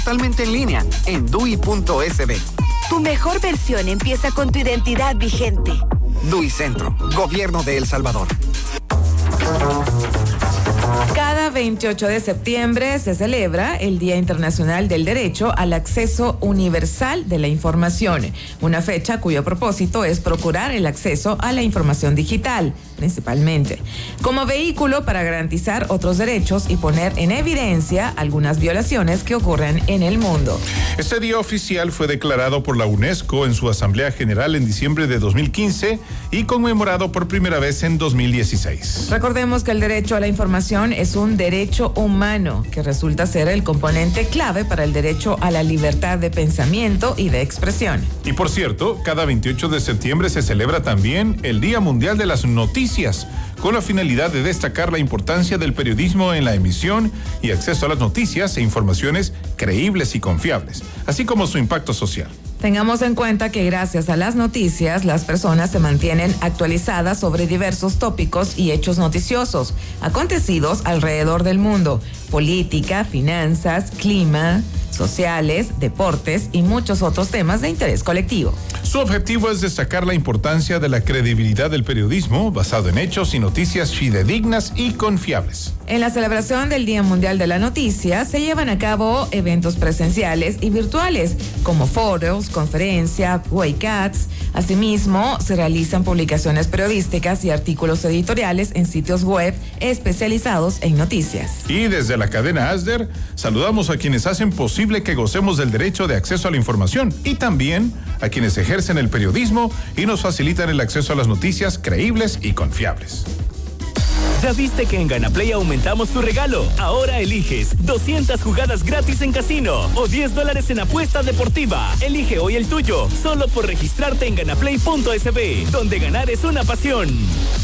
totalmente en línea en DUI.sb. Tu mejor versión empieza con tu identidad vigente. DUI Centro, Gobierno de El Salvador. Cada 28 de septiembre se celebra el Día Internacional del Derecho al Acceso Universal de la Información, una fecha cuyo propósito es procurar el acceso a la información digital, principalmente, como vehículo para garantizar otros derechos y poner en evidencia algunas violaciones que ocurren en el mundo. Este día oficial fue declarado por la UNESCO en su Asamblea General en diciembre de 2015 y conmemorado por primera vez en 2016. Recordemos que el derecho a la información es un derecho humano que resulta ser el componente clave para el derecho a la libertad de pensamiento y de expresión. Y por cierto, cada 28 de septiembre se celebra también el Día Mundial de las Noticias, con la finalidad de destacar la importancia del periodismo en la emisión y acceso a las noticias e informaciones creíbles y confiables, así como su impacto social. Tengamos en cuenta que gracias a las noticias, las personas se mantienen actualizadas sobre diversos tópicos y hechos noticiosos, acontecidos alrededor del mundo: política, finanzas, clima, sociales, deportes y muchos otros temas de interés colectivo. Su objetivo es destacar la importancia de la credibilidad del periodismo basado en hechos y noticias fidedignas y confiables. En la celebración del Día Mundial de la Noticia se llevan a cabo eventos presenciales y virtuales, como foros, conferencias, webcasts. Asimismo, se realizan publicaciones periodísticas y artículos editoriales en sitios web especializados en noticias. Y desde la cadena ASDER, saludamos a quienes hacen posible que gocemos del derecho de acceso a la información y también a quienes ejercen el periodismo y nos facilitan el acceso a las noticias creíbles y confiables. ¿Ya viste que en Ganaplay aumentamos tu regalo? Ahora eliges 200 jugadas gratis en casino o $10 en apuesta deportiva. Elige hoy el tuyo, solo por registrarte en ganaplay.sb, donde ganar es una pasión.